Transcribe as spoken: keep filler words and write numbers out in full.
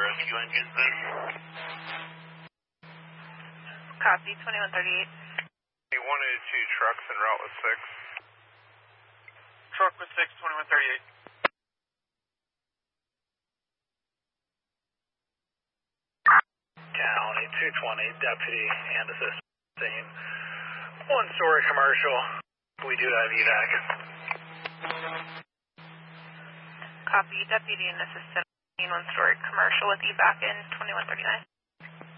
rescue engines then. Copy, twenty-one thirty-eight. We wanted two trucks en route with six. Truck with six, twenty-one thirty-eight. County two twenty, deputy and assistant. One story commercial. We do have E V A C. Copy, deputy and assistant. One story commercial with E V A C in twenty-one thirty-nine.